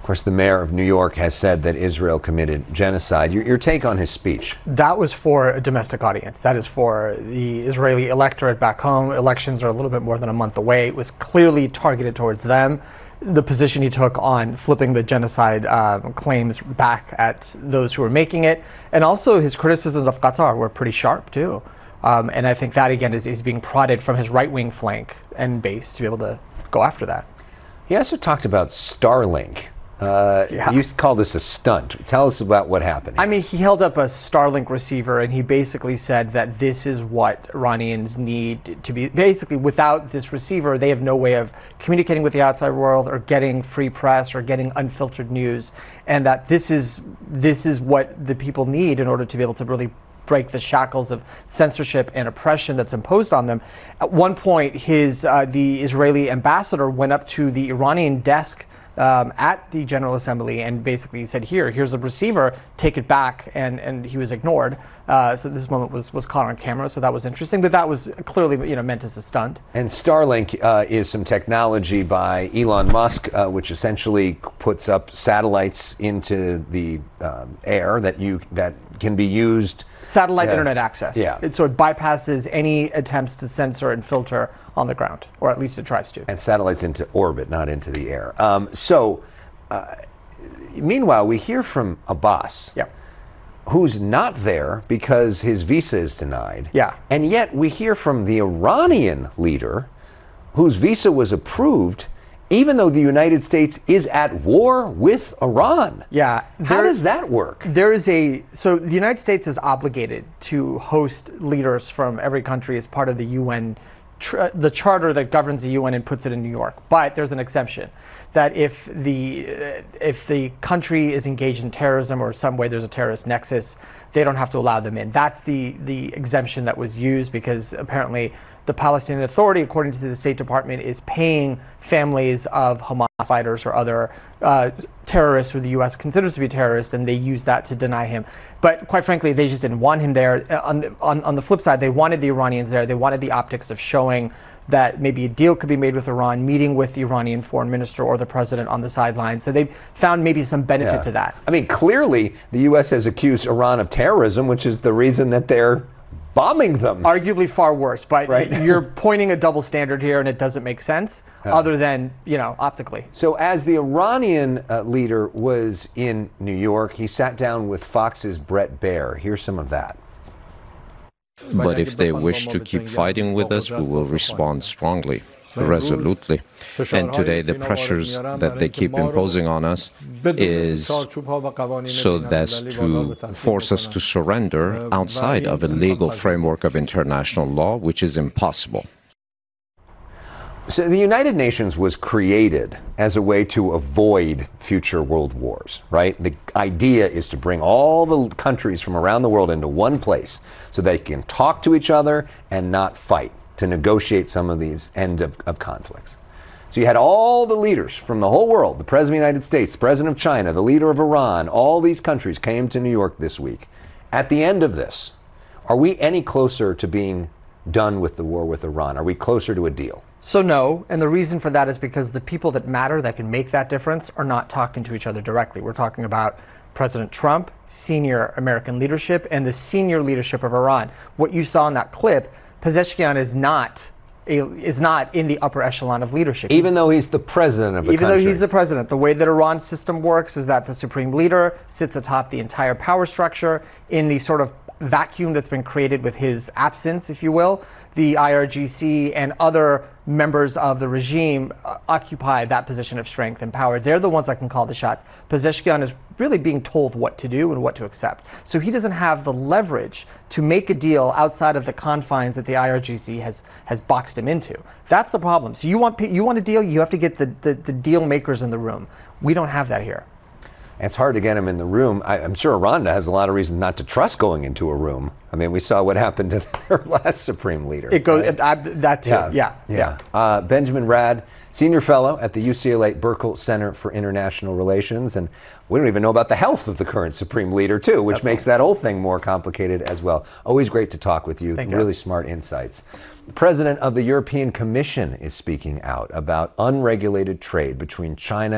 course, the mayor of New York has said that Israel committed genocide. Your take on his speech? That was for a domestic audience. That is for the Israeli electorate back home. Elections are a little bit more than a month away. It was clearly targeted towards them. The position he took on flipping the genocide claims back at those who were making it. And also his criticisms of Qatar were pretty sharp, too. And I think that, again, is being prodded from his right-wing flank and base to be able to go after that. He also talked about Starlink. You call this a stunt. Tell us about what happened. I mean, he held up a Starlink receiver and he basically said that this is what Iranians need to be. Basically, without this receiver, they have no way of communicating with the outside world or getting free press or getting unfiltered news. And that this is what the people need in order to be able to really break the shackles of censorship and oppression that's imposed on them. At one point, the Israeli ambassador went up to the Iranian desk at the General Assembly and basically said, here's a receiver, take it back, and he was ignored. So this moment was caught on camera, so that was interesting, but that was clearly meant as a stunt. And Starlink is some technology by Elon Musk, which essentially puts up satellites into the air that can be used. Satellite internet access. Yeah. So it bypasses any attempts to censor and filter on the ground, or at least it tries to. And satellites into orbit, not into the air. Meanwhile, we hear from Abbas, who's not there because his visa is denied. Yeah. And yet we hear from the Iranian leader, whose visa was approved, even though the United States is at war with Iran. Yeah. How does that work? So the United States is obligated to host leaders from every country as part of the UN, the charter that governs the UN and puts it in New York. But there's an exception that if the country is engaged in terrorism or some way there's a terrorist nexus, they don't have to allow them in. That's the exemption that was used because apparently the Palestinian Authority, according to the State Department, is paying families of Hamas fighters or other terrorists who the U.S. considers to be terrorists, and they use that to deny him. But quite frankly, they just didn't want him there. On the flip side, they wanted the Iranians there. They wanted the optics of showing that maybe a deal could be made with Iran, meeting with the Iranian foreign minister or the president on the sidelines. So they found maybe some benefit to that. I mean, clearly the U.S. has accused Iran of terrorism, which is the reason that they're bombing them. Arguably far worse, but you're pointing a double standard here and it doesn't make sense other than, optically. So as the Iranian leader was in New York, he sat down with Fox's Bret Baier. Here's some of that. But if they wish to keep fighting with us, we will respond strongly, resolutely. And today the pressures that they keep imposing on us is so as to force us to surrender outside of a legal framework of international law, which is impossible. So the United Nations was created as a way to avoid future world wars, right? The idea is to bring all the countries from around the world into one place so they can talk to each other and not fight, to negotiate some of these end of conflicts. So you had all the leaders from the whole world, the President of the United States, the President of China, the leader of Iran, all these countries came to New York this week. At the end of this, are we any closer to being done with the war with Iran? Are we closer to a deal? So no, and the reason for that is because the people that matter, that can make that difference, are not talking to each other directly. We're talking about President Trump, senior American leadership, and the senior leadership of Iran. What you saw in that clip, Pezeshkian is not in the upper echelon of leadership. Even though he's the president of the country. Even though he's the president. The way that Iran's system works is that the supreme leader sits atop the entire power structure in the sort of vacuum that's been created with his absence, if you will. The IRGC and other members of the regime occupy that position of strength and power. They're the ones that can call the shots. Pezeshkian is really being told what to do and what to accept. So he doesn't have the leverage to make a deal outside of the confines that the IRGC has boxed him into. That's the problem. So you want a deal, you have to get the deal makers in the room. We don't have that here. It's hard to get him in the room. I'm sure Iran has a lot of reasons not to trust going into a room. I mean, we saw what happened to their last supreme leader. It goes, that too, yeah. Benjamin Rad, senior fellow at the UCLA Burkle Center for International Relations. And we don't even know about the health of the current supreme leader, too, which makes that whole thing more complicated as well. Always great to talk with you. Thank you. Really smart insights. The president of the European Commission is speaking out about unregulated trade between China